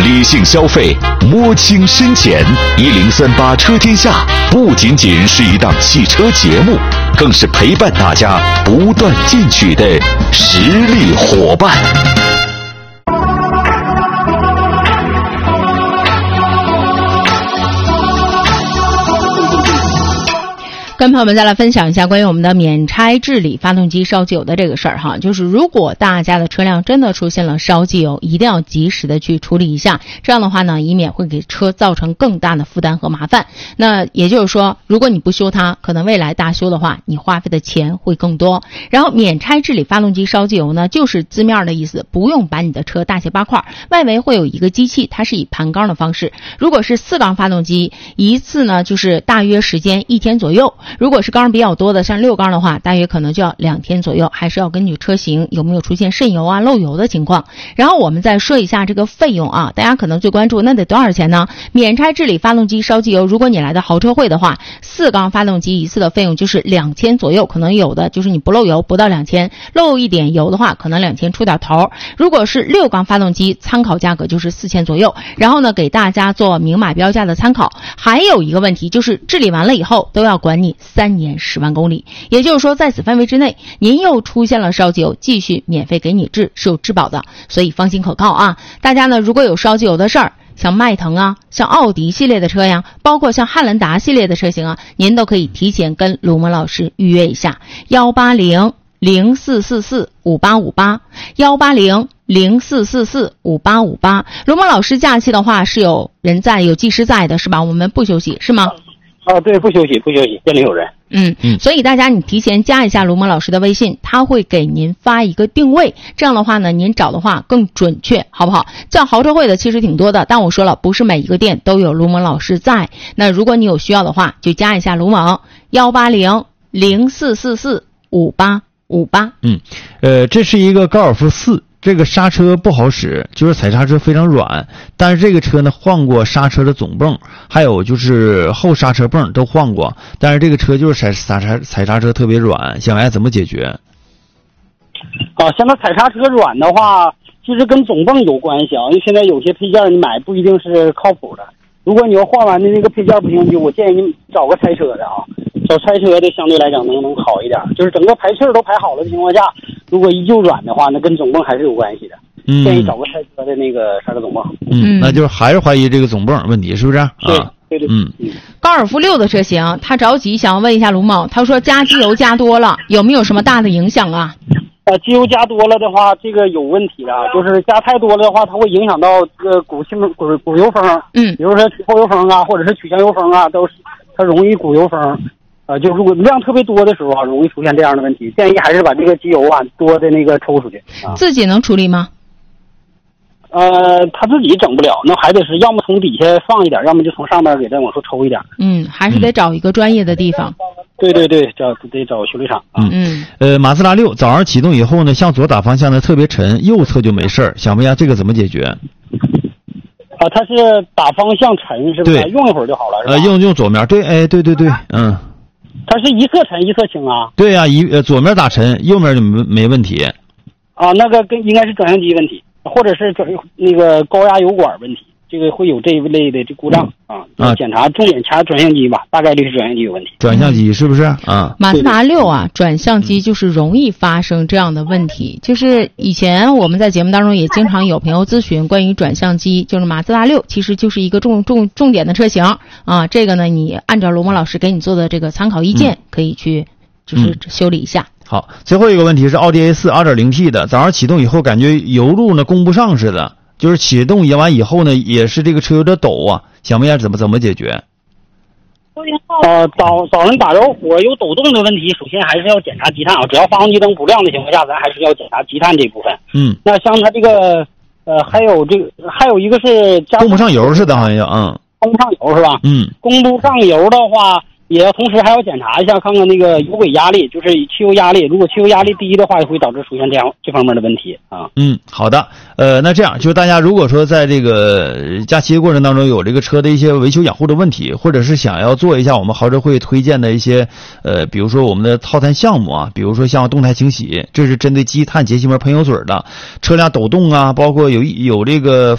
理性消费，摸清深浅。1038车天下不仅仅是一档汽车节目，更是陪伴大家不断进取的实力伙伴。 跟朋友们再来分享一下关于我们的免拆治理发动机烧机油的这个事儿哈，就是如果大家的车辆真的出现了烧机油，一定要及时的去处理一下，这样的话呢，以免会给车造成更大的负担和麻烦。那也就是说，如果你不修它，可能未来大修的话，你花费的钱会更多。然后免拆治理发动机烧机油呢，就是字面的意思，不用把你的车大卸八块，外围会有一个机器，它是以盘缸的方式。如果是4缸发动机，一次呢就是大约时间1天左右。如果是缸比较多的，像6缸的话，大约可能就要2天左右，还是要根据车型有没有出现渗油啊、漏油的情况。然后我们再说一下这个费用啊，大家可能最关注，那得多少钱呢？免拆治理发动机烧机油，如果你来的豪车会的话，4缸发动机一次的费用就是2000左右，可能有的就是你不漏油不到2000，漏一点油的话可能2000出点头。如果是6缸发动机，参考价格就是4000左右。然后呢，给大家做明码标价的参考。还有一个问题就是治理完了以后都要管你3年10万公里，也就是说在此范围之内，您又出现了烧机油，继续免费给你治，是有质保的，所以放心可靠啊！大家呢，如果有烧机油的事儿，像迈腾啊，像奥迪系列的车呀，包括像汉兰达系列的车型啊，您都可以提前跟卢蒙老师预约一下，18004445858，18004445858。卢蒙老师假期的话是有人在，有技师在的，是吧？我们不休息，是吗？ 对，不休息，店里有人。 所以大家你提前加一下卢蒙老师的微信，他会给您发一个定位，这样的话呢，您找的话更准确，好不好？叫豪车会的其实挺多的，但我说了，不是每一个店都有卢蒙老师在。那如果你有需要的话，就加一下卢蒙18004445858。 这是一个高尔夫4。这个刹车不好使，就是踩刹车非常软，但是这个车呢换过刹车的总泵，还有就是后刹车泵都换过，但是这个车就是踩刹车特别软，想来怎么解决？ 像它踩刹车软的话，其实跟总泵有关系啊，因为现在有些配件你买不一定是靠谱的。如果你要换完的那个配件不行，我建议你找个拆车的啊，找拆车的相对来讲能好一点，就是整个排气都排好了的情况下，如果依旧软的话，那跟总泵还是有关系的。建议找个拆车的那个刹车总泵。 那就是还是怀疑这个总泵问题，是不是？ 对。 高尔夫6的车型，他着急想要问一下卢某，他说加机油加多了，有没有什么大的影响啊？ 机油加多了的话，这个有问题的，就是加太多了的话，它会影响到这个鼓油风。比如说取后油风啊，或者是取向油风啊，它容易鼓油风。就如果量特别多的时候啊，容易出现这样的问题。建议还是把这个机油啊多的那个抽出去。 自己能处理吗？ 他自己整不了，那还得是要么从底下放一点，要么就从上面给它往出抽一点。 还是得找一个专业的地方。 对，得找修理厂啊。 马自达6早上启动以后呢，向左打方向呢特别沉，右侧就没事儿，想问一下这个怎么解决？ 它是打方向沉是不是？用一会儿就好了是吧？ 用左面，对，对。 它是一侧沉一侧轻啊？ 对呀，左面打沉，右面就没问题。 那个应该是转向机问题，或者是那个高压油管问题。这个会有这一类的这故障检查重点查转向机吧，大概率是转向机有问题。 转向机是不是马自达6啊，转向机就是容易发生这样的问题。就是以前我们在节目当中也经常有朋友咨询关于转向机，就是马自达6其实就是一个重点的车型啊。这个呢，你按照卢蒙老师给你做的这个参考意见，可以去就是修理一下。 好，最后一个问题是奥迪 A4 2.0T 的，早上启动以后感觉油路呢供不上似的。就是启动完以后呢，也是这个车有点抖啊，想问一下怎么解决？ 早上打着火有抖动的问题，首先还是要检查积碳啊。只要发动机灯不亮的情况下，咱还是要检查积碳这部分。那像它这个还有一个是供不上油似的，好像供不上油是吧？供不上油的话，也要同时还要检查一下，看看那个油轨压力，就是汽油压力。如果汽油压力低的话，会导致出现这方面的问题啊。 好的。那这样就是大家如果说在这个假期的过程当中有这个车的一些维修养护的问题，或者是想要做一下我们豪车会推荐的一些比如说我们的套餐项目啊，比如说像动态清洗，这是针对积碳节气门喷油嘴的，车辆抖动啊，包括有这个